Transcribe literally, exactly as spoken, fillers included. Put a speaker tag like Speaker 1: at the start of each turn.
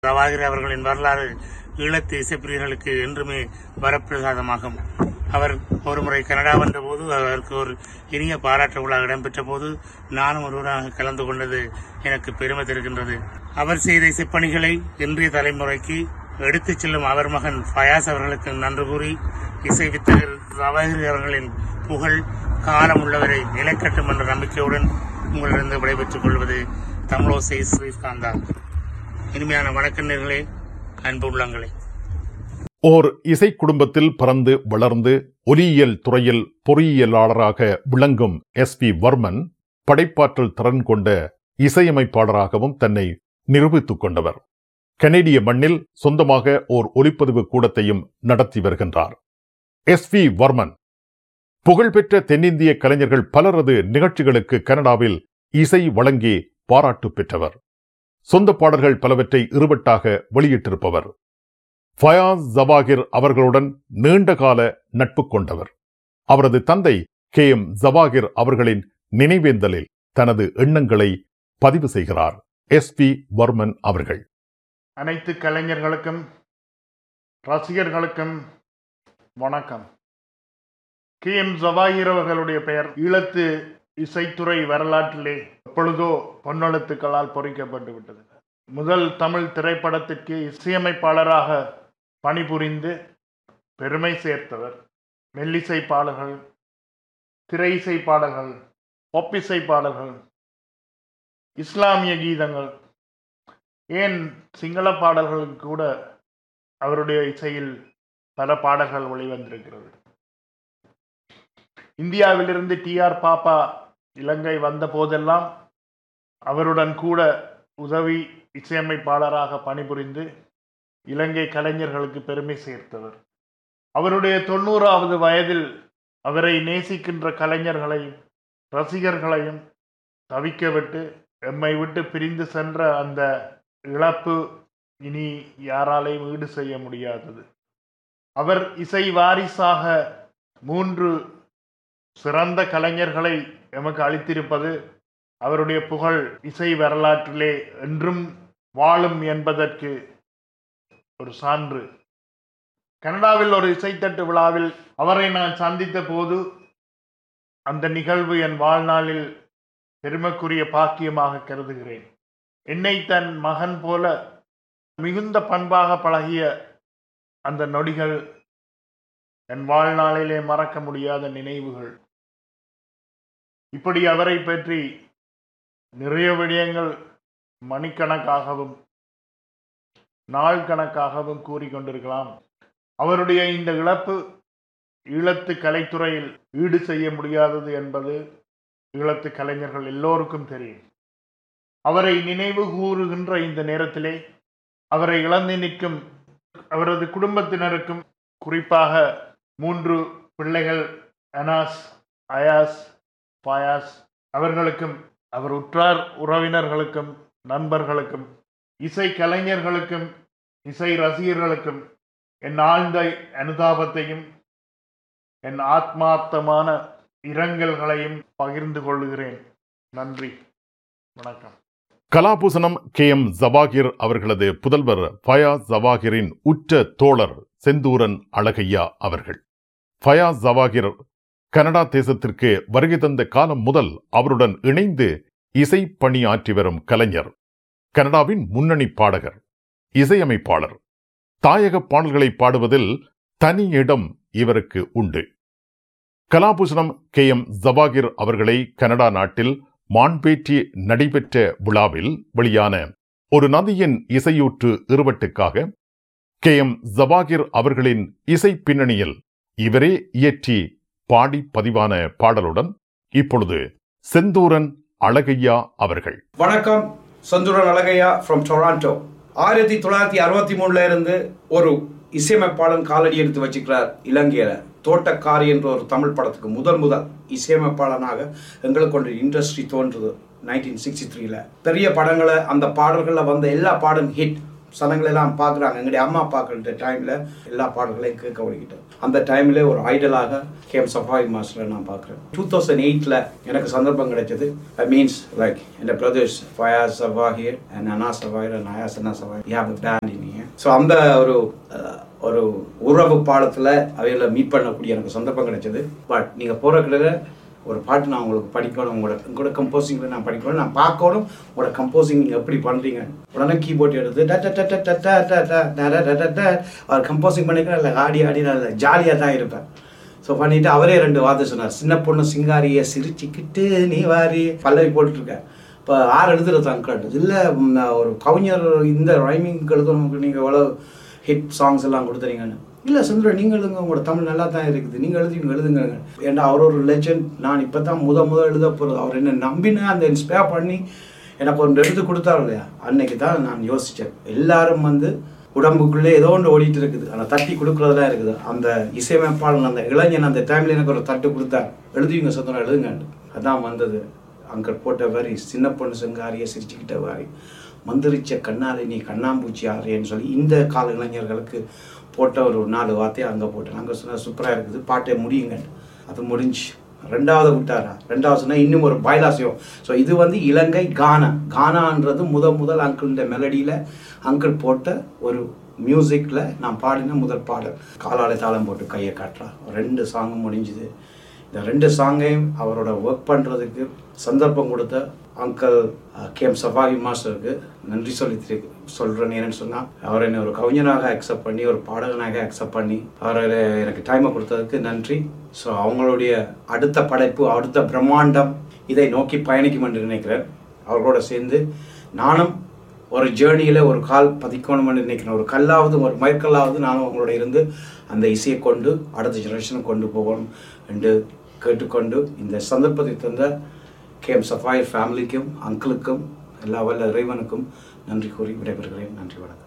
Speaker 1: ஜவாஹிர் அவர்களின் வரலாறு ஈழத்து இசைப்பிரியர்களுக்கு என்றுமே வரப்பிரசாதமாகும். அவர் ஒருமுறை கனடா வந்தபோது அவருக்கு ஒரு இனிய பாராட்டு விழா இடம்பெற்ற போது நானும் ஒருவராக கலந்து கொண்டது எனக்கு பெருமை தருகின்றது. அவர் செய்த இசைப்பணிகளை இன்றைய தலைமுறைக்கு எடுத்துச் செல்லும் அவர் மகன் ஃபயாஸ் அவர்களுக்கு நன்றி கூறி இசை வித்தகர் ஜவாஹிர் அவர்களின் புகழ் காலம் உள்ளவரை நிலைக்கட்டும் என்ற நம்பிக்கையுடன் உங்களிடம் விடைபெற்றுக் கொள்வது தமிழோசை ஸ்ரீகாந்தா. இனிமையான வணக்கங்களே, அன்பு உள்ளங்களே.
Speaker 2: ஓர் இசை குடும்பத்தில் பிறந்து வளர்ந்து ஒலியியல் துறையில் பொறியியலாளராக விளங்கும் எஸ் பி வர்மன் படைப்பாற்றல் திறன் கொண்ட இசையமைப்பாளராகவும் தன்னை நிரூபித்துக் கொண்டவர். கனேடிய மண்ணில் சொந்தமாக ஓர் ஒலிப்பதிவு கூடத்தையும் நடத்தி வருகின்றார். எஸ் பி வர்மன் புகழ்பெற்ற தென்னிந்திய கலைஞர்கள் பலரது நிகழ்ச்சிகளுக்கு கனடாவில் இசை வழங்கி பாராட்டு பெற்றவர். சொந்த பாடல்கள் பலவற்றை இருவட்டாக வெளியிட்டிருப்பவர். ஃபயாஸ் ஜவாஹிர் அவர்களுடன் நீண்டகால நட்பு கொண்டவர். அவரது தந்தை கே எம் ஜவாஹிர் அவர்களின் நினைவேந்தலில் தனது எண்ணங்களை பதிவு செய்கிறார் எஸ் பி வர்மன் அவர்கள்.
Speaker 3: அனைத்து கலைஞர்களுக்கும் ரசிகர்களுக்கும் வணக்கம். கே எம் ஜவாஹிர் அவர்களுடைய பெயர் ஈழத்து இசைத்துறை வரலாற்றிலே எப்பொழுதோ பொன்னெழுத்துக்களால் பொறிக்கப்பட்டு விட்டது. முதல் தமிழ் திரைப்படத்திற்கு இசையமைப்பாளராக பணிபுரிந்து பெருமை சேர்த்தவர். மெல்லிசை பாடல்கள், திரை இசை பாடல்கள், பொப்பிசை பாடல்கள், இஸ்லாமிய கீதங்கள், ஏன் சிங்கள பாடல்களுக்கு கூட அவருடைய இசையில் பல பாடல்கள் வெளிவந்திருக்கிறது. இந்தியாவிலிருந்து டி ஆர் பாப்பா இலங்கை வந்த போதெல்லாம் அவருடன் கூட உதவி இசையமைப்பாளராக பணிபுரிந்து இலங்கை கலைஞர்களுக்கு பெருமை சேர்த்தவர். அவருடைய தொண்ணூறாவது வயதில் அவரை நேசிக்கின்ற கலைஞர்களையும் ரசிகர்களையும் தவிக்க விட்டு எம்மை விட்டு பிரிந்து சென்ற அந்த இழப்பு இனி யாராலையும் ஈடு செய்ய முடியாதது. அவர் இசை வாரிசாக மூன்று சிறந்த கலைஞர்களை எமக்கு அளித்திருப்பது அவருடைய புகழ் இசை வரலாற்றிலே என்றும் வாழும் என்பதற்கு ஒரு சான்று. கனடாவில் ஒரு இசைத்தட்டு விழாவில் அவரை நான் சந்தித்த போது அந்த நிகழ்வு என் வாழ்நாளில் பெருமைக்குரிய பாக்கியமாக கருதுகிறேன். என்னை தன் மகன் போல மிகுந்த பண்பாக பழகிய அந்த நொடிகள் என் வாழ்நாளிலே மறக்க முடியாத நினைவுகள். இப்படி அவரை பற்றி நிறைய விடயங்கள் மணிக்கணக்காகவும் நாள் கணக்காகவும் கூறிக்கொண்டிருக்கலாம். அவருடைய இந்த இழப்பு ஈழத்து கலைத்துறையில் ஈடு செய்ய முடியாதது என்பது ஈழத்து கலைஞர்கள் எல்லோருக்கும் தெரியும். அவரை நினைவு கூறுகின்ற இந்த நேரத்திலே அவரை இழந்து நிற்கும் அவரது குடும்பத்தினருக்கும், குறிப்பாக மூன்று பிள்ளைகள் அனாஸ், அயாஸ், ஃபயாஸ் அவர்களுக்கும், அவர் உற்றார் உறவினர்களுக்கும், நண்பர்களுக்கும், இசை கலைஞர்களுக்கும், இசை ரசிகர்களுக்கும் என் ஆழ்ந்த அனுதாபத்தையும் என் ஆத்மார்த்தமான இரங்கல்களையும் பகிர்ந்து கொள்கிறேன். நன்றி, வணக்கம்.
Speaker 2: கலாபூசணம் கே எம் ஜவாஹிர் அவர்களது புதல்வர் ஃபயாஸ் ஜவாஹிரின் உற்ற தோழர் செந்தூரன் அழகையா அவர்கள். ஃபயாஸ் ஜவாஹிர் கனடா தேசத்திற்கு வருகை தந்த காலம் முதல் அவருடன் இணைந்து இசை பணியாற்றி வரும் கலைஞர். கனடாவின் முன்னணி பாடகர், இசையமைப்பாளர். தாயக பாடல்களை பாடுவதில் தனி இடம் இவருக்கு உண்டு. கலாபூஷணம் கே எம் ஜவாஹிர் அவர்களை கனடா நாட்டில் மான்பேற்றி நடைபெற்ற விழாவில் வெளியான ஒரு நதியின் இசையூற்று இருவட்டுக்காக கே எம் ஜவாஹிர் அவர்களின் இசை பின்னணியில் இவரே இயற்றி பாடி பதிவான பாடலுடன் இப்பொழுது செந்தூரன் அழகையா அவர்கள்.
Speaker 4: வணக்கம், செந்தூரன் அழகையா ஃப்ரம் டொராண்டோ. ஆயிரத்தி தொள்ளாயிரத்தி அறுபத்தி மூணுல இருந்து ஒரு இசையமைப்பாளன் காலடி எடுத்து வச்சுக்கிறார் இலங்கையில. தோட்டக்காரி என்ற ஒரு தமிழ் படத்துக்கு முதல் முதல் இசையமைப்பாளனாக எங்களுக்கு ஒரு இண்டஸ்ட்ரி தோன்றுது நைன்டீன் சிக்ஸ்டி த்ரீல. பெரிய படங்களை அந்த பாடல்களில் வந்த எல்லா பாடும் ஹிட். சனங்கள் எல்லாம் பார்க்குறாங்க. எங்களுடைய அம்மா பார்க்குற டைமில் எல்லா பாடல்களையும் கேட்க வழிக்கிட்டேன். அந்த டைமில் ஒரு ஐடலாக கேம் சஃபாய் மாஸ்டரை நான் பார்க்குறேன். டூ தௌசண்ட் எயிட்டில் எனக்கு சந்தர்ப்பம் கிடைச்சது. I means like N brothers Fayaz Sawahir and அனா Sawahir and Ayaz Anna Sawahir yeah pant இனிங்க. So அந்த ஒரு ஒரு உறவு பாடத்தில் அவைகளை மீட் பண்ணக்கூடிய எனக்கு சந்தர்ப்பம் கிடைச்சது. பட் நீங்கள் போகிற கிட்ட ஒரு பாட்டு நான் உங்களுக்கு படிக்கணும், உங்களோட உங்களோட கம்போசிங்கில் நான் படிக்கணும், நான் பார்க்கணும் உங்களோட கம்போசிங் நீங்கள் எப்படி பண்ணுறீங்க. உடனே கீபோர்ட் எடுத்து அவர் கம்போசிங் பண்ணிக்கிறேன், இல்லை ஆடி ஆடி நான் ஜாலியாக தான் இருப்பேன். ஸோ பண்ணிவிட்டு அவரே ரெண்டு வார்த்தை சொன்னார். சின்ன பொண்ணு சிங்காரியை சிரிச்சுக்கிட்டு நீ வாரி பல்லவி போட்டுருக்கேன். இப்போ ஆறு எழுதுறது அங்கிள் இல்லை ஒரு கவிஞர் இந்த ரைமிங் எழுதணும், நீங்கள் எவ்வளோ ஹிட் சாங்ஸ் எல்லாம் கொடுத்துறீங்கன்னு. இல்லை சந்திரா நீங்கள் எழுதுங்க, உங்களோட தமிழ் நல்லா தான் இருக்குது, நீங்கள் எழுதி எழுதுங்க. ஏன்னா அவர் ஒரு லெஜண்ட். நான் இப்போ தான் முத முத எழுத போகிறது. அவர் என்ன நம்பினு அந்த இன்ஸ்பயர் பண்ணி எனக்கு ஒன்று எழுதி கொடுத்தாரு இல்லையா, அன்னைக்கு தான் நான் யோசித்தேன். எல்லாரும் வந்து உடம்புக்குள்ளே ஏதோ ஒன்று ஓடிட்டு இருக்குது, ஆனால் தட்டி கொடுக்குறதுலாம் இருக்குது. அந்த இசையமைப்பாளன் அந்த இளைஞன் அந்த டைமில் எனக்கு ஒரு தட்டு கொடுத்தார், எழுதுவீங்க சந்திரா எழுதுங்க. அதான் வந்தது அங்கே போட்ட வாரி சின்ன பொண்ணு சிங்காரியை சிரிச்சுக்கிட்ட வாரி மந்திரிச்ச கண்ணாலே நீ கண்ணாம்பூச்சி ஆறியன்னு சொல்லி இந்த கால இளைஞர்களுக்கு போட்ட ஒரு நாலு வார்த்தையை அங்கே போட்டேன். அங்கே சொன்னால் சூப்பராக இருக்குது, பாட்டை முடியுங்க. அது முடிஞ்சு ரெண்டாவது விட்டாரா, ரெண்டாவது சொன்னால் இன்னும் ஒரு பாய்லாசியம். ஸோ இது வந்து இலங்கை கானா. கானான்றது முத முதல் அங்கிள்ன்ற மெலடியில் அங்கிள் போட்ட ஒரு மியூசிக்கில் நான் பாடின முதல் பாடல். காலாலை தாளம் போட்டு கையை காட்டுறா ரெண்டு சாங்கும் முடிஞ்சுது. இந்த ரெண்டு சாங்கையும் அவரோட ஒர்க் பண்ணுறதுக்கு சந்தர்ப்பம் கொடுத்த அங்கிள் கேம் சஃபாஹி மாஸ்டருக்கு நன்றி சொல்லி சொல்கிறேன். ஏன்னு சொன்னால் அவர் என்னை ஒரு கவிஞனாக அக்செப்ட் பண்ணி ஒரு பாடகனாக அக்செப்ட் பண்ணி அவர் எனக்கு டைமை கொடுத்ததுக்கு நன்றி. ஸோ அவங்களுடைய அடுத்த படைப்பு அடுத்த பிரம்மாண்டம் இதை நோக்கி பயணிக்கும் என்று நினைக்கிறேன். அவர்களோட சேர்ந்து நானும் ஒரு ஜேர்னியில் ஒரு கால் பதிக்கணும்னு நினைக்கிறேன். ஒரு கல்லாவது ஒரு மயக்கல்லாவது நானும் அவங்களோட இருந்து அந்த இசையை கொண்டு அடுத்த ஜெனரேஷனுக்கு கொண்டு போகணும் என்று கேட்டுக்கொண்டு இந்த சந்தர்ப்பத்தை தந்த கேம் சஃபாய் ஃபேமிலிக்கும் அங்கிளுக்கும் எல்லா வல்ல இறைவனுக்கும் நன்றி கூறி விடைபெறுகிறேன். நன்றி வணக்கம்.